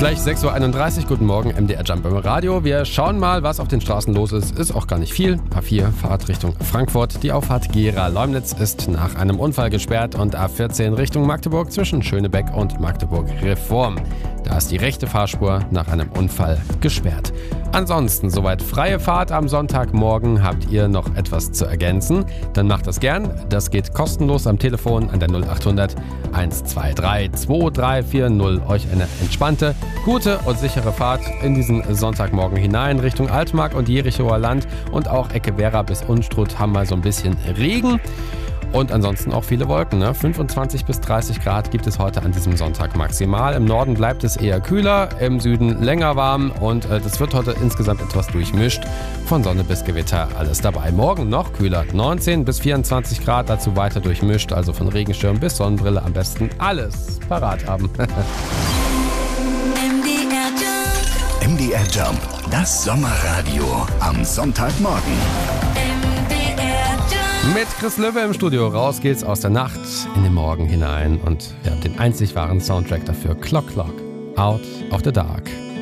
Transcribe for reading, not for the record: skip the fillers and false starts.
Gleich 6.31 Uhr, guten Morgen, MDR Jump im Radio. Wir schauen mal, was auf den Straßen los ist. Ist auch gar nicht viel. A4, Fahrt Richtung Frankfurt. Die Auffahrt Gera-Leumnitz ist nach einem Unfall gesperrt und A14 Richtung Magdeburg zwischen Schönebeck und Magdeburg-Reform. Da ist die rechte Fahrspur nach einem Unfall gesperrt. Ansonsten, soweit freie Fahrt am Sonntagmorgen. Habt ihr noch etwas zu ergänzen? Dann macht das gern. Das geht kostenlos am Telefon an der 0800 123 2340. Euch eine entspannte, gute und sichere Fahrt in diesen Sonntagmorgen hinein Richtung Altmark und Jerichoer Land und auch Ecke Werra bis Unstrut haben wir so ein bisschen Regen. Und ansonsten auch viele Wolken. 25 bis 30 Grad gibt es heute an diesem Sonntag maximal. Im Norden bleibt es eher kühler, im Süden länger warm und das wird heute insgesamt etwas durchmischt. Von Sonne bis Gewitter alles dabei. Morgen noch kühler, 19 bis 24 Grad, dazu weiter durchmischt. Also von Regenschirm bis Sonnenbrille am besten alles parat haben. MDR Jump, das Sommerradio am Sonntagmorgen. Mit Chris Löwe im Studio. Raus geht's aus der Nacht in den Morgen hinein. Und wir haben den einzig wahren Soundtrack dafür. Clock, Clock, Out of the Dark.